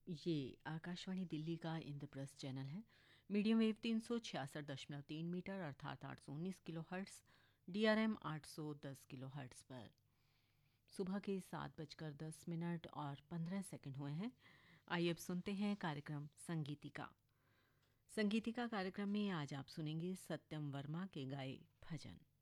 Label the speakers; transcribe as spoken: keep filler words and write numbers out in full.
Speaker 1: ये आकाशवाणी दिल्ली का इंद्रप्रस्थ चैनल है। मीडियम वेव तीन सौ छियासठ दशमलव तीन मीटर अर्थात आठ सौ उन्नीस kilo hertz, D R M आठ सौ दस किलो हर्ट्स पर सुबह के सात बजकर दस मिनट और पंद्रह सेकंड हुए हैं। आइए अब सुनते हैं कार्यक्रम संगीतिका। संगीतिका कार्यक्रम में आज आप सुनेंगे सत्यम वर्मा के गाए भजन।